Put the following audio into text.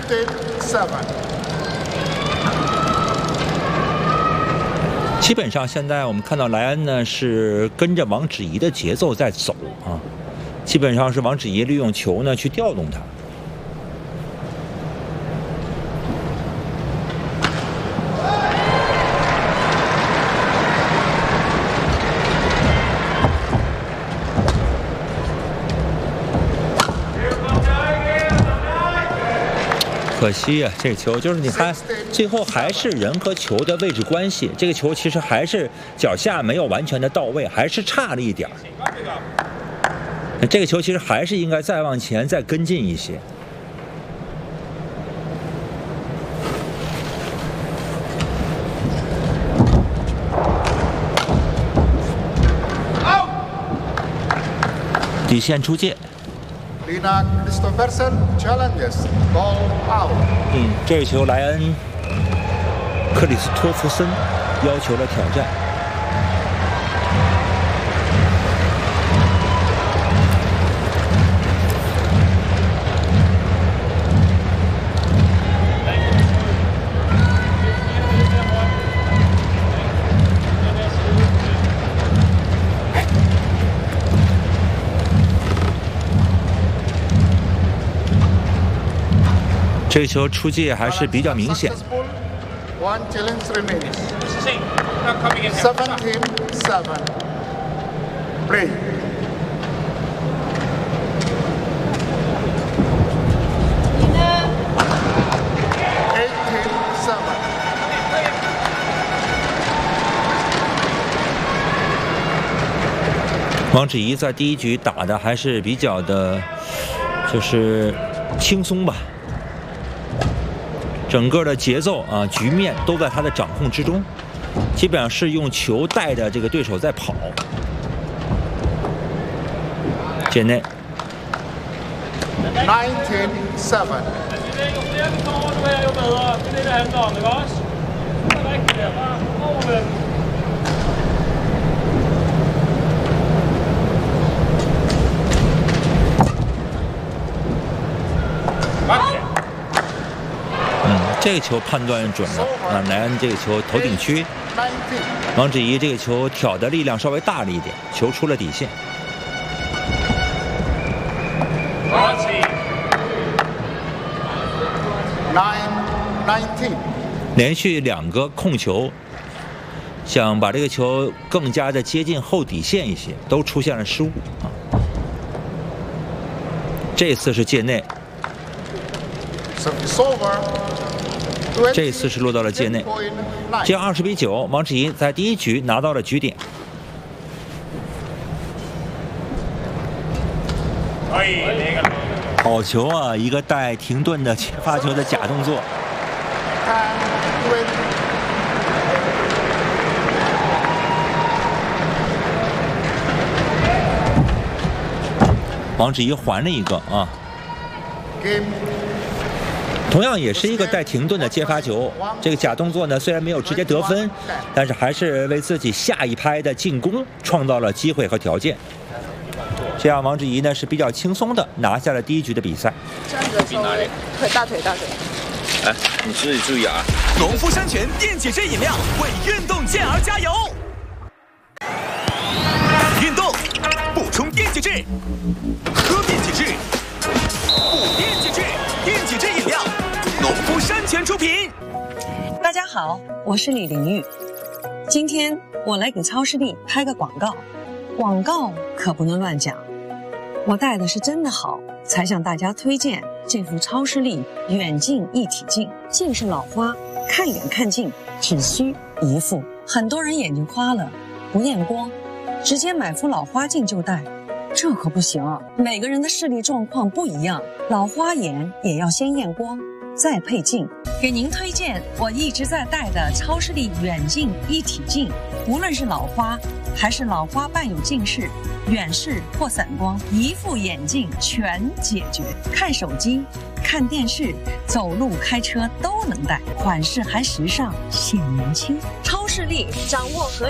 17-7。 基本上现在我们看到莱恩呢是跟着王芷怡的节奏在走啊，基本上是王芷怡利用球呢去调动他。可惜啊，这个球就是你看，最后还是人和球的位置关系。这个球其实还是脚下没有完全的到位，还是差了一点。这个球其实还是应该再往前再跟进一些。底线出界。 Lina Kristoffersen challenges ball out。 这个球莱恩克里斯托弗森要求了挑战。这个球出界还是比较明显。 One challenge remaining. 17-7. Play. 18-7. 王芷怡在第一局打的还是比较的，就是轻松吧。整个的节奏啊，局面都在他的掌控之中，基本上是用球带着这个对手在跑。界内。 19-7。 这个球判断准了啊！莱恩这个球头顶区，王芷怡这个球挑的力量稍微大了一点，球出了底线。 19-19。 连续2个控球，想把这个球更加的接近后底线一些，都出现了失误啊！这次是界内。这次是落到了界内，这样20-9，王芷怡在第一局拿到了局点。好球啊！一个带停顿的接发球的假动作。王芷怡还了一个啊。同样也是一个带停顿的接发球，这个假动作呢虽然没有直接得分，但是还是为自己下一拍的进攻创造了机会和条件。这样王芷怡呢是比较轻松的拿下了第一局的比赛。 站着抽腿大腿。 哎，你自己注意啊！ 农夫山泉电解质饮料为运动健儿加油！运动补充电解质，喝电解质，补电解质，电解质饮料，农夫山泉出品。 大家好，我是李玲玉。今天我来给超视力拍个广告，广告可不能乱讲。我戴的是真的好，才向大家推荐这副超视力远近一体镜。近视老花，看远看近，只需一副。很多人眼睛花了，不验光，直接买副老花镜就戴，这可不行啊！每个人的视力状况不一样，老花眼也要先验光，再配镜。给您推荐我一直在戴的超视力远近一体镜，无论是老花还是老花伴有近视、远视或散光，一副眼镜全解决。看手机、看电视、走路、开车都能戴，款式还时尚，显年轻。超视力掌握核